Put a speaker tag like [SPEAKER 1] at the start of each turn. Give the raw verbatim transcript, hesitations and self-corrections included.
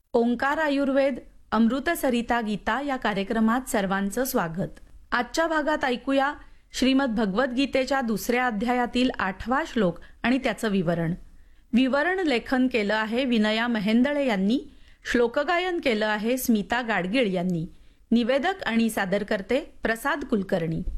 [SPEAKER 1] ओंकार आयुर्वेद अमृत सरिता गीता या कार्यक्रमात सर्वांचं स्वागत. आजच्या भागात ऐकूया श्रीमद भगवद्गीतेच्या दुसऱ्या अध्यायातील आठवा श्लोक आणि त्याचं विवरण. विवरण लेखन केलं आहे विनया महेंदळे यांनी. श्लोकगायन केलं आहे स्मिता गाडगीळ यांनी. निवेदक आणि सादरकर्ते प्रसाद कुलकर्णी.